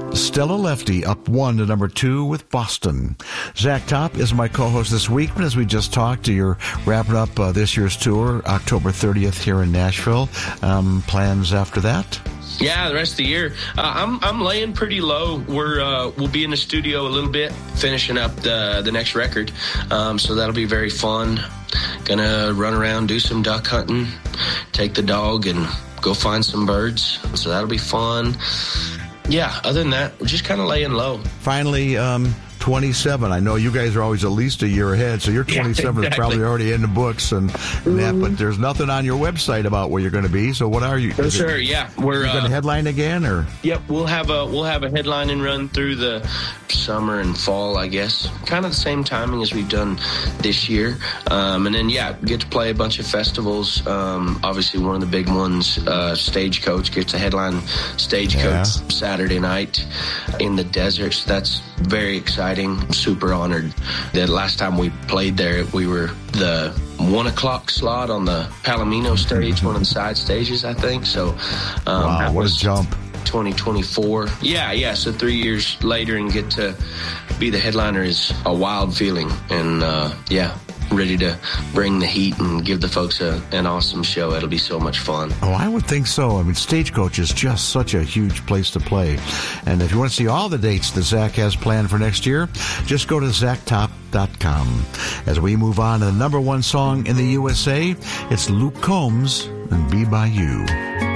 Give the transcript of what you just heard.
Stella Lefty up 1 to number 2 with Boston. Zach Top is my co-host this week, but as we just talked, you're wrapping up this year's tour, October 30th here in Nashville. Plans after that? Yeah, the rest of the year, I'm laying pretty low. We'll be in the studio a little bit, finishing up the next record, so that'll be very fun. Gonna run around, do some duck hunting, take the dog, and go find some birds. So that'll be fun. Yeah, other than that, we're just kind of laying low. Finally, 27. I know you guys are always at least a year ahead, so your 27 is probably already in the books and that, but there's nothing on your website about where you're going to be. So what are you? For sure, yeah. We're going to headline again, or? Yep, we'll have a headline and run through the summer and fall, I guess. Kind of the same timing as we've done this year. And then, get to play a bunch of festivals. Obviously, one of the big ones, Stagecoach, gets a headline Stagecoach Saturday night in the desert. So that's very exciting. Super honored. The last time we played there, we were the 1 o'clock slot on the Palomino stage, one of the side stages, I think. So, wow, what a jump. 2024. Yeah. So 3 years later and get to be the headliner is a wild feeling. And, ready to bring the heat and give the folks an awesome show. It'll be so much fun. Oh, I would think so. I mean, Stagecoach is just such a huge place to play. And if you want to see all the dates that Zach has planned for next year, just go to zachtop.com. As we move on to the number 1 song in the USA, it's Luke Combs and Be By You.